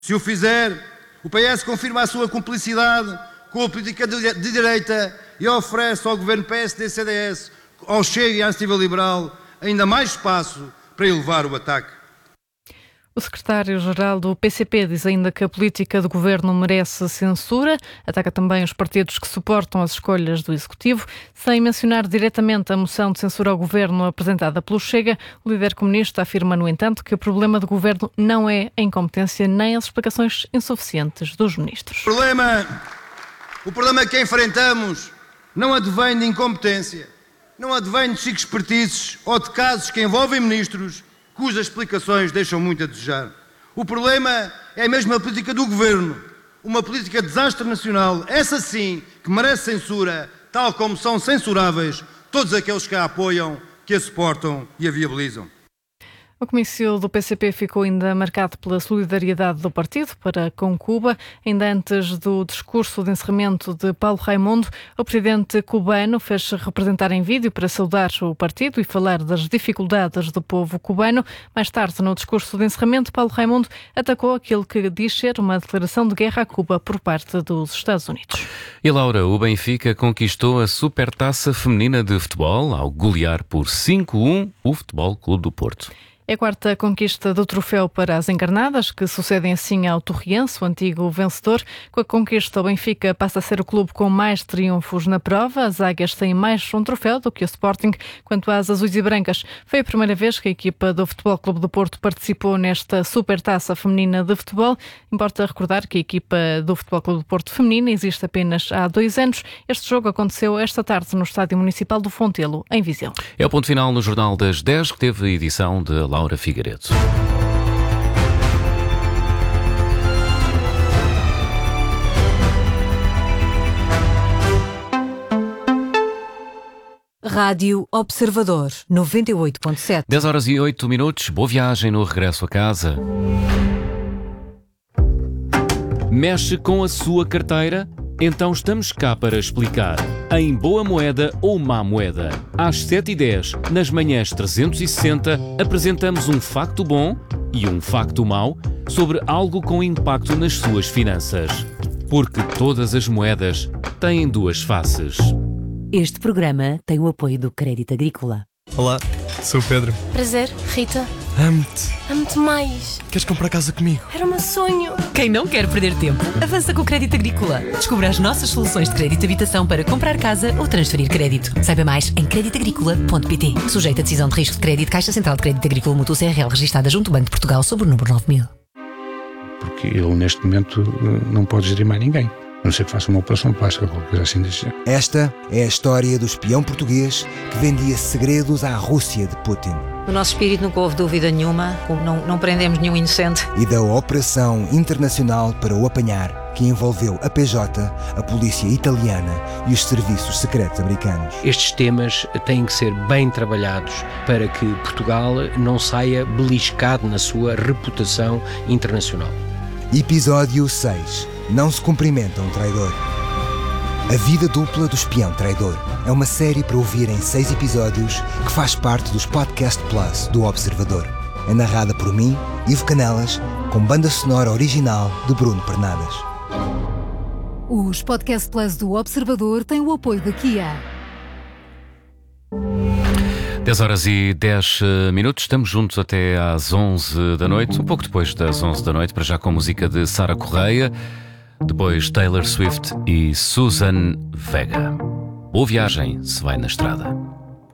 Se o fizer, o PS confirma a sua cumplicidade com a política de direita e oferece ao governo PSD-CDS, ao Chega e à Iniciativa Liberal, ainda mais espaço para elevar o ataque. O secretário-geral do PCP diz ainda que a política do governo merece censura, ataca também os partidos que suportam as escolhas do Executivo, sem mencionar diretamente a moção de censura ao governo apresentada pelo Chega. O líder comunista afirma, no entanto, que o problema do governo não é a incompetência nem as explicações insuficientes dos ministros. O problema que enfrentamos não advém de incompetência, não advém de chiques expertises ou de casos que envolvem ministros cujas explicações deixam muito a desejar. O problema é mesmo a política do governo, uma política de desastre nacional, essa sim que merece censura, tal como são censuráveis todos aqueles que a apoiam, que a suportam e a viabilizam. O comício do PCP ficou ainda marcado pela solidariedade do partido para com Cuba. Ainda antes do discurso de encerramento de Paulo Raimundo, o presidente cubano fez-se representar em vídeo para saudar o partido e falar das dificuldades do povo cubano. Mais tarde, no discurso de encerramento, Paulo Raimundo atacou aquilo que diz ser uma declaração de guerra a Cuba por parte dos Estados Unidos. E Laura, o Benfica conquistou a Supertaça Feminina de Futebol ao golear por 5-1 o Futebol Clube do Porto. É a quarta conquista do troféu para as encarnadas, que sucedem assim ao Torriense, o antigo vencedor. Com a conquista, o Benfica passa a ser o clube com mais triunfos na prova. As águias têm mais um troféu do que o Sporting. Quanto às azuis e brancas, foi a primeira vez que a equipa do Futebol Clube do Porto participou nesta Supertaça Feminina de Futebol. Importa recordar que a equipa do Futebol Clube do Porto feminina existe apenas há 2 anos. Este jogo aconteceu esta tarde no Estádio Municipal do Fontelo, em Viseu. É o ponto final no Jornal das 10, que teve a edição de Laura Figueiredo. Rádio Observador 98.7. 10h08. Boa viagem no regresso a casa. Mexe com a sua carteira? Então estamos cá para explicar. Em Boa Moeda ou Má Moeda. Às 7h10, nas manhãs 360, apresentamos um facto bom e um facto mau sobre algo com impacto nas suas finanças. Porque todas as moedas têm 2 faces. Este programa tem o apoio do Crédito Agrícola. Olá, sou o Pedro. Prazer, Rita. Amo-te. Amo-te mais. Queres comprar casa comigo? Era o meu sonho. Quem não quer perder tempo, avança com o Crédito Agrícola. Descubra as nossas soluções de crédito de habitação para comprar casa ou transferir crédito. Saiba mais em creditagricola.pt. Sujeito a decisão de risco de crédito, Caixa Central de Crédito Agrícola Mútuo CRL, registada junto ao Banco de Portugal sob o número 9000. Porque ele neste momento não pode gerir mais ninguém. A não ser que faça uma operação plástica ou qualquer coisa assim desse género. Esta é a história do espião português que vendia segredos à Rússia de Putin. No nosso espírito nunca houve dúvida nenhuma, não prendemos nenhum inocente. E da operação internacional para o apanhar, que envolveu a PJ, a polícia italiana e os serviços secretos americanos. Estes temas têm que ser bem trabalhados para que Portugal não saia beliscado na sua reputação internacional. Episódio 6. Não se cumprimenta um traidor. A vida dupla do espião traidor é uma série para ouvir em 6 episódios que faz parte dos Podcast Plus do Observador. É narrada por mim, Ivo Canelas, com banda sonora original de Bruno Pernadas. Os Podcast Plus do Observador têm o apoio da Kia. 10h10. Estamos juntos até às 11 da noite, um pouco depois das 11 da noite, para já com a música de Sara Correia, depois Taylor Swift e Susan Vega. Boa viagem se vai na estrada.